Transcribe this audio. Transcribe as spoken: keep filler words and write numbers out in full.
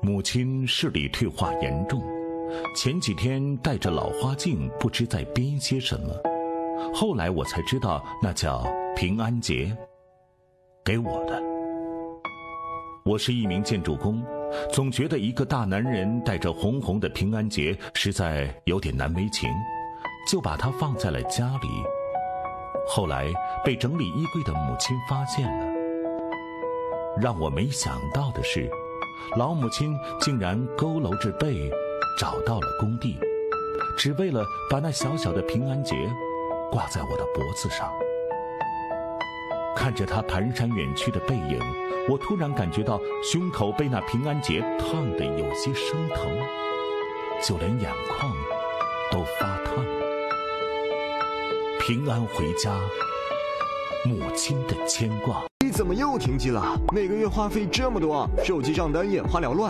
母亲视力退化严重，前几天戴着老花镜，不知在编些什么。后来我才知道，那叫平安结，给我的。我是一名建筑工，总觉得一个大男人带着红红的平安结实在有点难为情，就把它放在了家里。后来被整理衣柜的母亲发现了。让我没想到的是，老母亲竟然佝偻着背找到了工地，只为了把那小小的平安结挂在我的脖子上。看着她蹒跚远去的背影，我突然感觉到胸口被那平安结烫得有些生疼，就连眼眶都发烫了。平安回家，母亲的牵挂。 你怎么又停机了？每个月话费这么多，手机账单眼花缭乱，